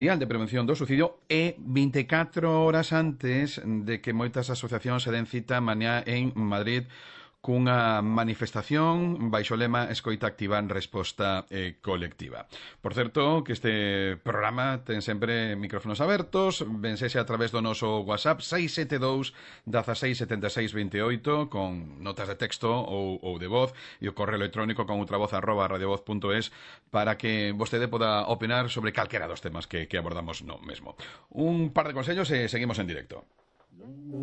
de Prevención do Suicidio e 24 horas antes de que moitas asociacións se den cita mañá en Madrid cunha manifestación baixo o lema Escoita activa en resposta colectiva. Por certo, que este programa ten sempre micrófonos abertos, vense a través do noso WhatsApp 672 16 76 28 con notas de texto ou de voz e o correo electrónico con ultravoz@radiovoz.es para que vostede poda opinar sobre calquera dos temas que abordamos no mesmo. Un par de consellos e seguimos en directo.